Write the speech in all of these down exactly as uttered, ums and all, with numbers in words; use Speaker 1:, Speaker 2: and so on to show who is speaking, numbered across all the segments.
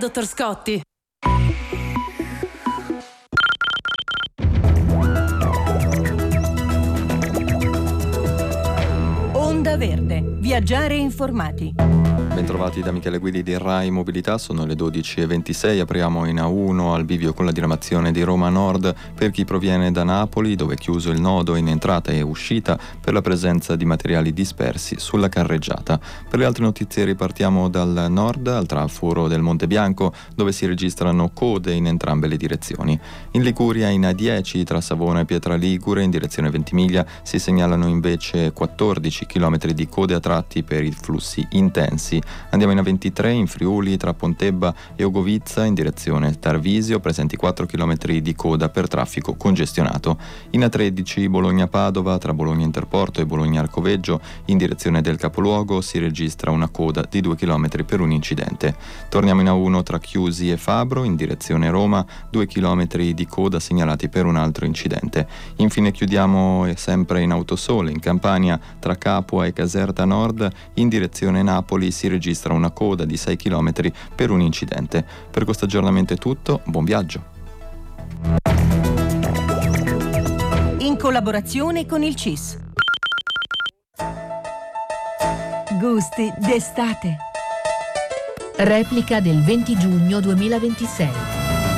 Speaker 1: dottor Scotti. Onda Verde, viaggiare informati.
Speaker 2: Bentrovati da Michele Guidi di Rai Mobilità, sono le dodici e ventisei, apriamo in A uno al bivio con la diramazione di Roma Nord per chi proviene da Napoli, dove è chiuso il nodo in entrata e uscita per la presenza di materiali dispersi sulla carreggiata. Per le altre notizie ripartiamo dal nord, al traforo del Monte Bianco, dove si registrano code in entrambe le direzioni. In Liguria in A dieci tra Savona e Pietraligure in direzione Ventimiglia si segnalano invece quattordici chilometri di code a tratti per i flussi intensi. Andiamo in A ventitré in Friuli tra Pontebba e Ogovizza in direzione Tarvisio, presenti quattro chilometri di coda per traffico congestionato. In A tredici Bologna-Padova tra Bologna Interporto e Bologna Arcoveggio in direzione del capoluogo si registra una coda di due chilometri per un incidente. Torniamo in A uno tra Chiusi e Fabro in direzione Roma, due chilometri di coda segnalati per un altro incidente. Infine chiudiamo sempre in Autosole in Campania tra Capua e Caserta Nord in direzione Napoli si registra una coda di sei chilometri per un incidente. Per questo aggiornamento è tutto, buon viaggio.
Speaker 1: In collaborazione con il C I S. Gusti d'estate.
Speaker 3: Replica del venti giugno duemilaventisei.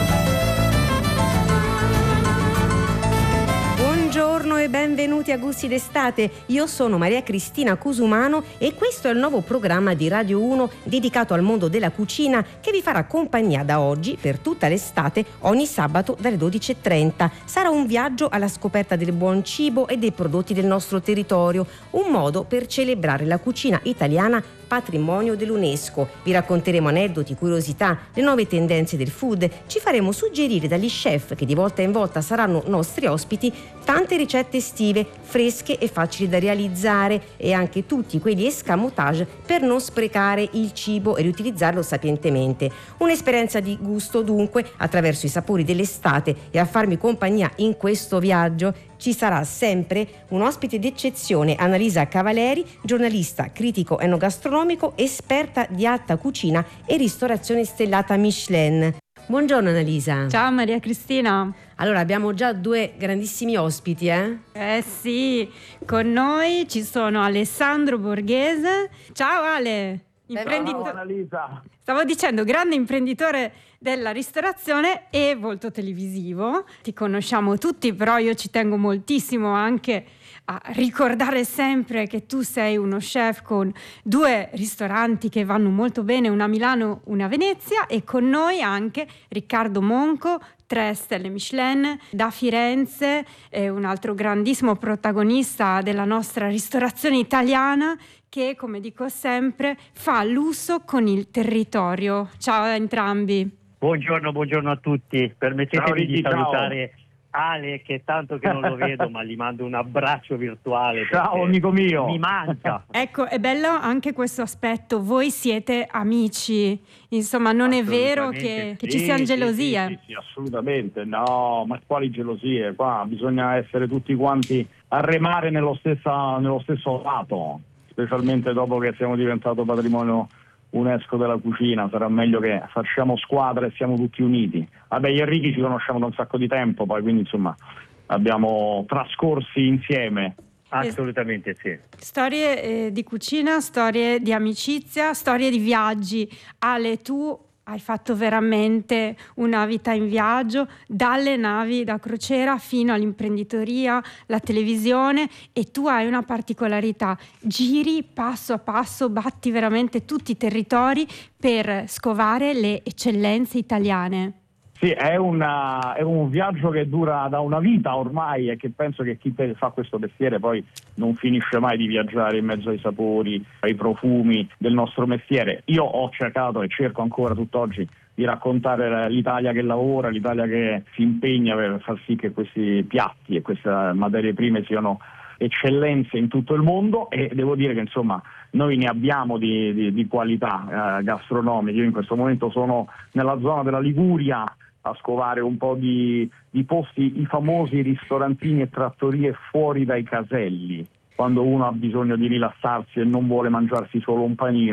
Speaker 4: Buongiorno e benvenuti a Gusti d'estate. Io sono Maria Cristina Cusumano e questo è il nuovo programma di Radio uno dedicato al mondo della cucina che vi farà compagnia da oggi per tutta l'estate ogni sabato dalle dodici e trenta. Sarà un viaggio alla scoperta del buon cibo e dei prodotti del nostro territorio, un modo per celebrare la cucina italiana patrimonio dell'UNESCO. Vi racconteremo aneddoti, curiosità, le nuove tendenze del food, ci faremo suggerire dagli chef che di volta in volta saranno nostri ospiti tante ricette estive, fresche e facili da realizzare e anche tutti quegli escamotage per non sprecare il cibo e riutilizzarlo sapientemente. Un'esperienza di gusto dunque attraverso i sapori dell'estate e a farmi compagnia in questo viaggio ci sarà sempre un ospite d'eccezione, Annalisa Cavaleri, giornalista, critico enogastronomico, esperta di alta cucina e ristorazione stellata Michelin. Buongiorno Annalisa.
Speaker 5: Ciao Maria Cristina.
Speaker 4: Allora abbiamo già due grandissimi ospiti, eh?
Speaker 5: Eh sì, con noi ci sono Alessandro Borghese. Ciao Ale. Imprenditore.
Speaker 6: Ciao Annalisa.
Speaker 5: Stavo dicendo, grande imprenditore della ristorazione e volto televisivo. Ti conosciamo tutti, però io ci tengo moltissimo anche a ricordare sempre che tu sei uno chef con due ristoranti che vanno molto bene, una a Milano, una a Venezia, e con noi anche Riccardo Monco, tre stelle Michelin, da Firenze, è un altro grandissimo protagonista della nostra ristorazione italiana che, come dico sempre, fa lusso con il territorio. Ciao a entrambi.
Speaker 6: Buongiorno, buongiorno a tutti. Permettetemi di salutare Ale, che tanto che non lo vedo, ma gli mando un abbraccio virtuale.
Speaker 7: Ciao amico mio.
Speaker 6: Mi manca.
Speaker 5: Ecco, è bello anche questo aspetto. Voi siete amici, insomma, non è vero che, che
Speaker 7: sì,
Speaker 5: ci siano
Speaker 7: sì,
Speaker 5: gelosie.
Speaker 7: Sì, sì, sì, assolutamente. No, ma quali gelosie? Qua bisogna essere tutti quanti a remare nello, stessa, nello stesso lato, specialmente dopo che siamo diventato patrimonio UNESCO della cucina. Sarà meglio che facciamo squadra e siamo tutti uniti. Vabbè, io e Ricky ci conosciamo da un sacco di tempo, poi quindi insomma abbiamo trascorsi insieme.
Speaker 6: Assolutamente sì.
Speaker 5: Storie eh, di cucina, storie di amicizia, storie di viaggi. Ale, tu hai fatto veramente una vita in viaggio, dalle navi da crociera fino all'imprenditoria, la televisione, e tu hai una particolarità: giri passo a passo, batti veramente tutti i territori per scovare le eccellenze italiane.
Speaker 7: Sì, è, una, è un viaggio che dura da una vita ormai e che penso che chi fa questo mestiere poi non finisce mai di viaggiare in mezzo ai sapori, ai profumi del nostro mestiere. Io ho cercato e cerco ancora tutt'oggi di raccontare l'Italia che lavora, l'Italia che si impegna per far sì che questi piatti e queste materie prime siano eccellenze in tutto il mondo, e devo dire che insomma noi ne abbiamo di, di, di qualità eh, gastronomiche. Io in questo momento sono nella zona della Liguria a scovare un po' di, di posti, i famosi ristorantini e trattorie fuori dai caselli, quando uno ha bisogno di rilassarsi e non vuole mangiarsi solo un panino,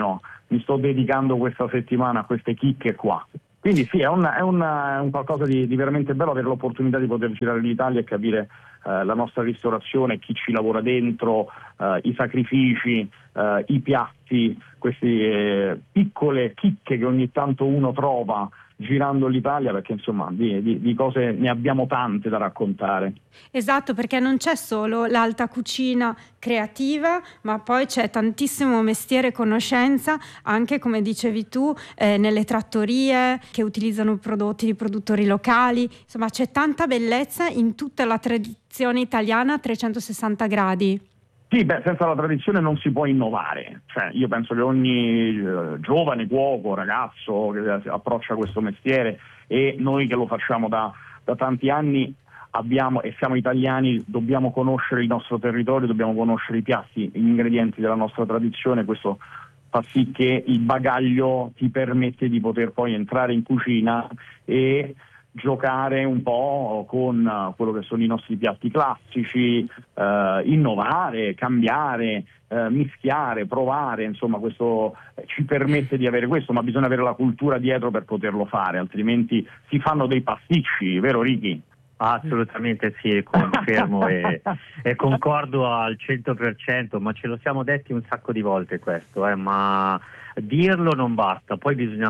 Speaker 7: mi sto dedicando questa settimana a queste chicche qua. Quindi sì, è un, è un, è un qualcosa di, di veramente bello avere l'opportunità di poter girare l'Italia e capire eh, la nostra ristorazione, chi ci lavora dentro, eh, i sacrifici, eh, i piatti, queste eh, piccole chicche che ogni tanto uno trova girando l'Italia, perché insomma di, di, di cose ne abbiamo tante da raccontare.
Speaker 5: Esatto, perché non c'è solo l'alta cucina creativa, ma poi c'è tantissimo mestiere e conoscenza, anche come dicevi tu, eh, nelle trattorie che utilizzano prodotti di produttori locali. Insomma, c'è tanta bellezza in tutta la tradizione italiana a trecentosessanta gradi.
Speaker 7: Sì, beh, senza la tradizione non si può innovare. Cioè, io penso che ogni eh, giovane cuoco, ragazzo che approccia questo mestiere, e noi che lo facciamo da, da tanti anni abbiamo, e siamo italiani, dobbiamo conoscere il nostro territorio, dobbiamo conoscere i piatti, gli ingredienti della nostra tradizione. Questo fa sì che il bagaglio ti permette di poter poi entrare in cucina e giocare un po' con quello che sono i nostri piatti classici, eh, innovare, cambiare, eh, mischiare, provare, insomma questo ci permette di avere questo, ma bisogna avere la cultura dietro per poterlo fare, altrimenti si fanno dei pasticci, vero Ricky?
Speaker 6: Assolutamente sì, confermo e, e concordo al cento per cento, ma ce lo siamo detti un sacco di volte questo, eh, ma dirlo non basta, poi bisogna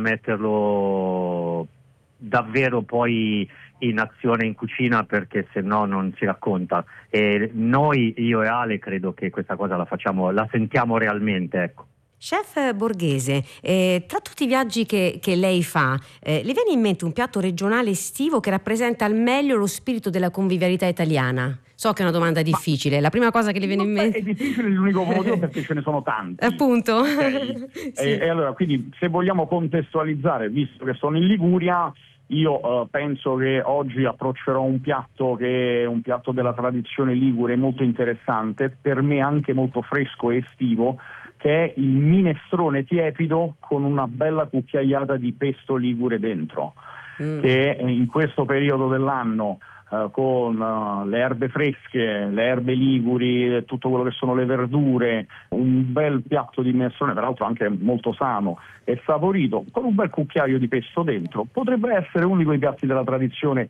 Speaker 6: metterlo davvero poi in azione in cucina, perché se no non si racconta. E noi, io e Ale, credo che questa cosa la facciamo, la sentiamo realmente, ecco.
Speaker 4: Chef Borghese, eh, tra tutti i viaggi che, che lei fa, eh, le viene in mente un piatto regionale estivo che rappresenta al meglio lo spirito della convivialità italiana? So che è una domanda difficile, la prima cosa che le viene in mente...
Speaker 7: È difficile l'unico motivo perché ce ne sono tanti.
Speaker 4: Appunto.
Speaker 7: Okay.
Speaker 4: Sì.
Speaker 7: E, e allora, quindi, se vogliamo contestualizzare, visto che sono in Liguria, io uh, penso che oggi approccerò un piatto che è un piatto della tradizione ligure molto interessante, per me anche molto fresco e estivo, che è il minestrone tiepido con una bella cucchiaiata di pesto ligure dentro, mm. che in questo periodo dell'anno uh, con uh, le erbe fresche, le erbe liguri, tutto quello che sono le verdure, un bel piatto di minestrone, peraltro anche molto sano e saporito, con un bel cucchiaio di pesto dentro, potrebbe essere uno di quei piatti della tradizione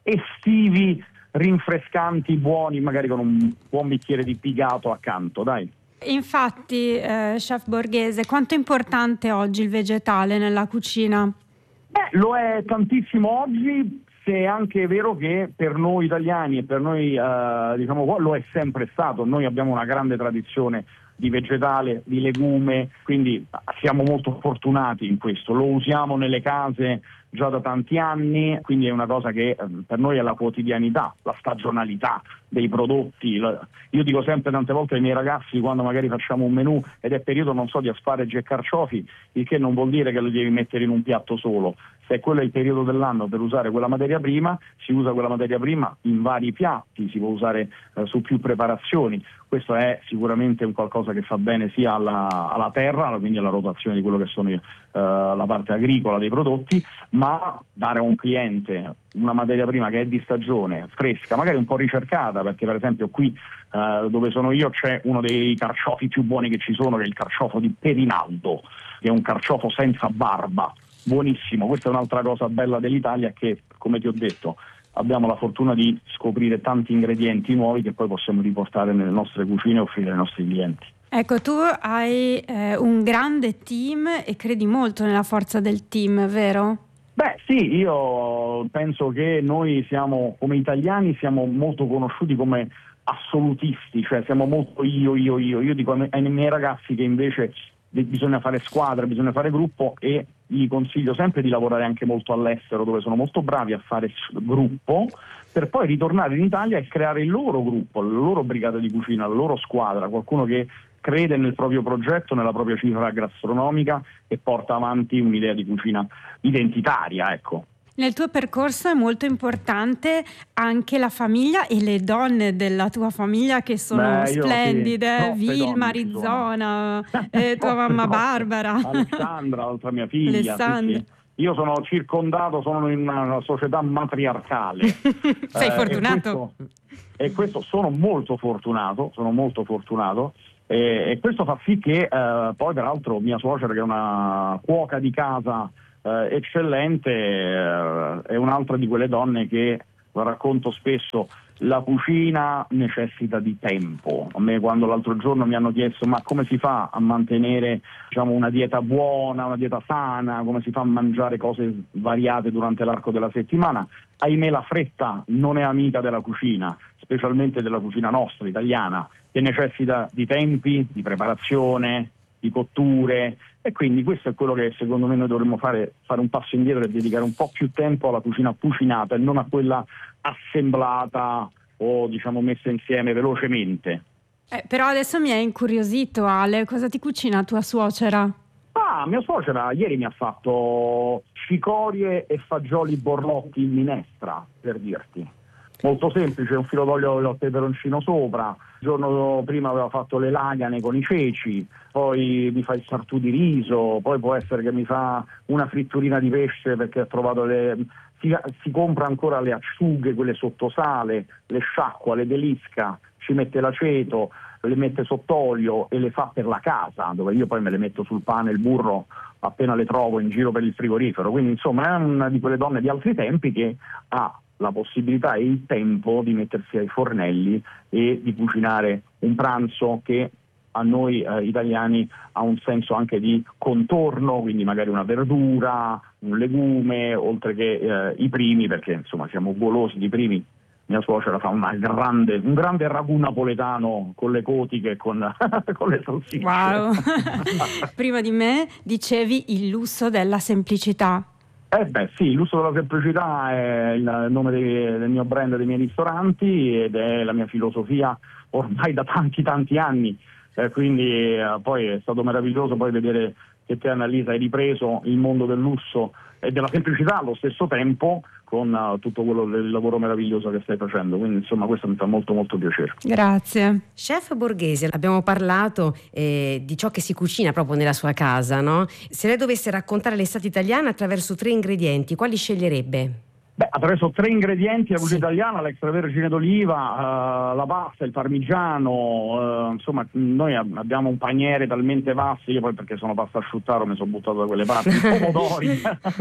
Speaker 7: estivi, rinfrescanti, buoni, magari con un buon bicchiere di pigato accanto, dai.
Speaker 5: Infatti, eh, chef Borghese, quanto è importante oggi il vegetale nella cucina?
Speaker 7: Beh, lo è tantissimo oggi, se è anche vero che per noi italiani e per noi, eh, diciamo, lo è sempre stato. Noi abbiamo una grande tradizione di vegetale, di legume, quindi siamo molto fortunati in questo, lo usiamo nelle case già da tanti anni, quindi è una cosa che eh, per noi è la quotidianità, la stagionalità dei prodotti. Io dico sempre tante volte ai miei ragazzi, quando magari facciamo un menù ed è periodo, non so, di asparagi e carciofi, il che non vuol dire che lo devi mettere in un piatto solo. Se quello è il periodo dell'anno per usare quella materia prima, si usa quella materia prima in vari piatti, si può usare eh, su più preparazioni. Questo è sicuramente un qualcosa che fa bene sia alla, alla terra, quindi alla rotazione di quello che sono eh, la parte agricola dei prodotti, ma dare a un cliente una materia prima che è di stagione, fresca, magari un po' ricercata, perché per esempio qui eh, dove sono io c'è uno dei carciofi più buoni che ci sono, che è il carciofo di Perinaldo, che è un carciofo senza barba, buonissimo. Questa è un'altra cosa bella dell'Italia, che, come ti ho detto, abbiamo la fortuna di scoprire tanti ingredienti nuovi che poi possiamo riportare nelle nostre cucine e offrire ai nostri clienti.
Speaker 5: Ecco, tu hai eh, un grande team e credi molto nella forza del team, vero?
Speaker 7: Beh sì, io penso che noi siamo, come italiani, siamo molto conosciuti come assolutisti, cioè siamo molto io, io, io. Io dico ai miei ragazzi che invece bisogna fare squadra, bisogna fare gruppo, e gli consiglio sempre di lavorare anche molto all'estero, dove sono molto bravi a fare gruppo, per poi ritornare in Italia e creare il loro gruppo, la loro brigata di cucina, la loro squadra, qualcuno che crede nel proprio progetto, nella propria cifra gastronomica e porta avanti un'idea di cucina identitaria, ecco.
Speaker 5: Nel tuo percorso è molto importante anche la famiglia e le donne della tua famiglia, che sono
Speaker 7: Beh,
Speaker 5: splendide,
Speaker 7: sì.
Speaker 5: Vilma, Rizzona, eh, tua mamma Barbara.
Speaker 7: Alessandra, l'altra mia figlia.
Speaker 5: Alessandra.
Speaker 7: Sì, sì. Io sono circondato, sono in una società matriarcale.
Speaker 5: Sei eh, fortunato.
Speaker 7: E questo, e questo sono molto fortunato, sono molto fortunato. E, e questo fa sì che eh, poi peraltro mia suocera, che è una cuoca di casa eh, eccellente, eh, è un'altra di quelle donne che, lo racconto spesso, la cucina necessita di tempo. A me, quando l'altro giorno mi hanno chiesto ma come si fa a mantenere, diciamo, una dieta buona, una dieta sana, come si fa a mangiare cose variate durante l'arco della settimana, ahimè la fretta non è amica della cucina, specialmente della cucina nostra, italiana, che necessita di tempi, di preparazione, di cotture, e quindi questo è quello che secondo me noi dovremmo fare, fare un passo indietro e dedicare un po' più tempo alla cucina cucinata e non a quella assemblata o, diciamo, messa insieme velocemente.
Speaker 5: Eh, però adesso mi è incuriosito, Ale, cosa ti cucina tua suocera?
Speaker 7: Ah, mia suocera ieri mi ha fatto cicorie e fagioli borlotti in minestra, per dirti. Molto semplice, un filo d'olio al peperoncino sopra. Il giorno prima aveva fatto le lagane con i ceci, poi mi fa il sartù di riso, poi può essere che mi fa una fritturina di pesce perché ha trovato le... Si, si compra ancora le acciughe, quelle sotto sale, le sciacqua, le delisca, ci mette l'aceto, le mette sott'olio e le fa per la casa, dove io poi me le metto sul pane, il burro, appena le trovo in giro per il frigorifero. Quindi insomma è una di quelle donne di altri tempi che ha la possibilità e il tempo di mettersi ai fornelli e di cucinare un pranzo che a noi eh, italiani ha un senso anche di contorno, quindi magari una verdura, un legume, oltre che eh, i primi, perché insomma siamo golosi di primi. Mia suocera fa una grande, un grande ragù napoletano con le cotiche e con, con le salsicce.
Speaker 5: Wow! Prima di me dicevi il lusso della semplicità.
Speaker 7: Eh beh sì, il lusso della semplicità è il nome dei, del mio brand, dei miei ristoranti, ed è la mia filosofia ormai da tanti tanti anni, eh, quindi eh, poi è stato meraviglioso poi vedere che te, Annalisa, hai ripreso il mondo del lusso e della semplicità allo stesso tempo con uh, tutto quello del lavoro meraviglioso che stai facendo, quindi insomma questo mi fa molto molto piacere.
Speaker 5: Grazie.
Speaker 4: Chef Borghese, abbiamo parlato eh, di ciò che si cucina proprio nella sua casa, no? Se lei dovesse raccontare l'estate italiana attraverso tre ingredienti, quali sceglierebbe?
Speaker 7: Beh, attraverso tre ingredienti: la cucina
Speaker 4: Sì.
Speaker 7: italiana, l'extravergine d'oliva, uh, la pasta, il parmigiano, uh, insomma noi ab- abbiamo un paniere talmente vasto, io poi perché sono pasta asciuttaro mi sono buttato da quelle parti, i pomodori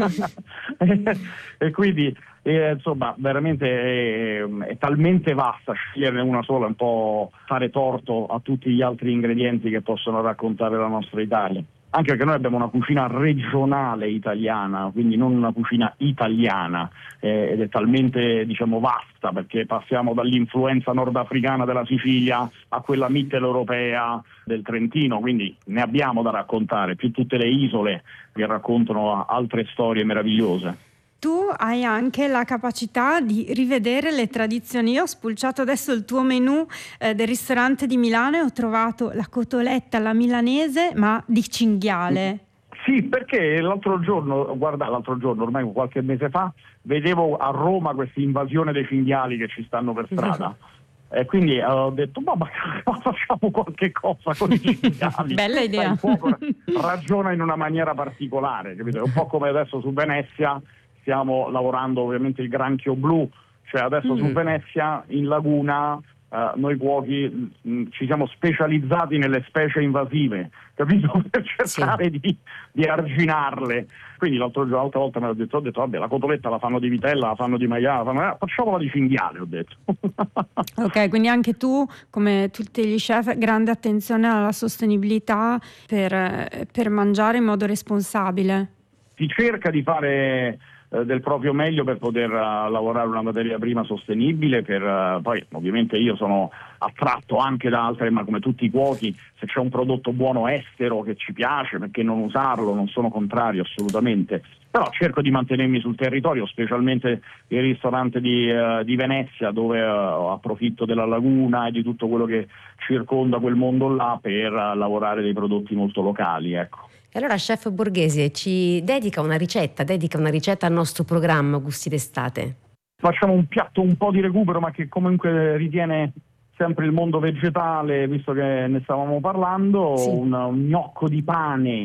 Speaker 7: e, e quindi eh, insomma veramente è, è talmente vasta, sceglierne una sola è un po' fare torto a tutti gli altri ingredienti che possono raccontare la nostra Italia. Anche perché noi abbiamo una cucina regionale italiana, quindi non una cucina italiana, eh, ed è talmente, diciamo, vasta, perché passiamo dall'influenza nordafricana della Sicilia a quella mitteleuropea del Trentino, quindi ne abbiamo da raccontare, più tutte le isole che raccontano altre storie meravigliose.
Speaker 5: Tu hai anche la capacità di rivedere le tradizioni. Io ho spulciato adesso il tuo menù eh, del ristorante di Milano e ho trovato la cotoletta alla milanese, ma di cinghiale.
Speaker 7: Sì, perché l'altro giorno, guarda, l'altro giorno, ormai qualche mese fa, vedevo a Roma questa invasione dei cinghiali che ci stanno per strada. E quindi eh, ho detto, ma, ma facciamo qualche cosa con i cinghiali.
Speaker 5: Bella idea.
Speaker 7: Sai, il fuoco ragiona in una maniera particolare, capito? È un po' come adesso su Venezia stiamo lavorando ovviamente il granchio blu, cioè adesso mm. su Venezia in laguna eh, noi cuochi mh, ci siamo specializzati nelle specie invasive, capito? Per cercare sì. di, di arginarle. Quindi l'altro, l'altra volta me l'ho detto, ho detto vabbè, la cotoletta la fanno di vitella, la fanno di maiale, fanno, eh, facciamola di cinghiale, ho detto.
Speaker 5: Ok, quindi anche tu, come tutti gli chef, grande attenzione alla sostenibilità per, per mangiare in modo responsabile.
Speaker 7: Si cerca di fare eh, del proprio meglio per poter uh, lavorare una materia prima sostenibile, per uh, poi ovviamente io sono attratto anche da altre, ma come tutti i cuochi, se c'è un prodotto buono estero che ci piace, perché non usarlo? Non sono contrario assolutamente, però cerco di mantenermi sul territorio, specialmente il ristorante di, uh, di Venezia, dove uh, approfitto della laguna e di tutto quello che circonda quel mondo là per uh, lavorare dei prodotti molto locali, ecco.
Speaker 4: E allora Chef Borghese ci dedica una ricetta, dedica una ricetta al nostro programma Gusti d'estate.
Speaker 7: Facciamo un piatto un po' di recupero, ma che comunque ritiene sempre il mondo vegetale, visto che ne stavamo parlando, sì. un, un gnocco di pane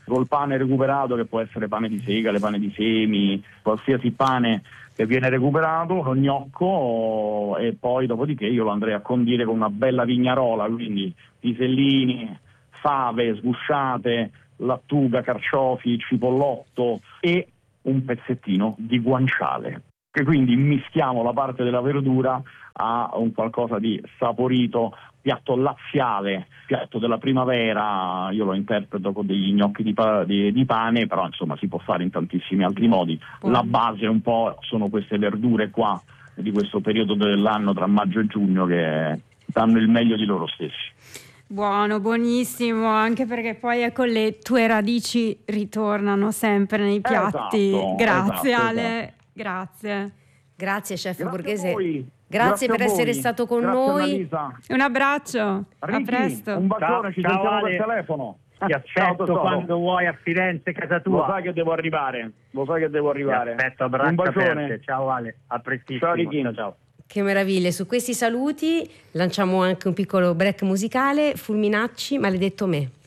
Speaker 7: col pane recuperato, che può essere pane di segale, pane di semi, qualsiasi pane che viene recuperato, lo gnocco, e poi dopodiché io lo andrei a condire con una bella vignarola, quindi pisellini, fave sgusciate, lattuga, carciofi, cipollotto e un pezzettino di guanciale. Che quindi mischiamo la parte della verdura a un qualcosa di saporito, piatto laziale, piatto della primavera. Io lo interpreto con degli gnocchi di, pa- di, di pane, però insomma si può fare in tantissimi altri modi. La base un po' sono queste verdure qua di questo periodo dell'anno tra maggio e giugno che danno il meglio di loro stessi.
Speaker 5: Buono, buonissimo, anche perché poi ecco le tue radici ritornano sempre nei piatti.
Speaker 7: Esatto,
Speaker 5: grazie
Speaker 7: esatto,
Speaker 5: Ale,
Speaker 7: esatto.
Speaker 5: grazie.
Speaker 4: Grazie chef
Speaker 7: Grazie
Speaker 4: Borghese.
Speaker 7: a voi.
Speaker 4: Grazie,
Speaker 7: Grazie
Speaker 4: per
Speaker 7: a voi.
Speaker 4: essere stato con
Speaker 7: Grazie,
Speaker 4: noi.
Speaker 7: Annalisa.
Speaker 5: Un abbraccio,
Speaker 7: Ricky,
Speaker 5: a presto.
Speaker 7: un bacione,
Speaker 6: Ciao,
Speaker 7: ci
Speaker 6: ciao,
Speaker 7: sentiamo
Speaker 6: Ale.
Speaker 7: per telefono.
Speaker 6: Ti
Speaker 7: Ciao,
Speaker 6: aspetto
Speaker 7: tesoro.
Speaker 6: quando vuoi a Firenze, casa
Speaker 7: Lo
Speaker 6: tua.
Speaker 7: sai che devo arrivare, lo sai che devo
Speaker 6: Ti
Speaker 7: arrivare.
Speaker 6: aspetto a
Speaker 7: Un
Speaker 6: braccia
Speaker 7: bacione.
Speaker 6: aperte. Ciao Ale, a prestissimo.
Speaker 7: Ciao, Ricky.
Speaker 6: Ciao, ciao.
Speaker 4: Che meraviglia, su questi saluti lanciamo anche un piccolo break musicale. Fulminacci, Maledetto me.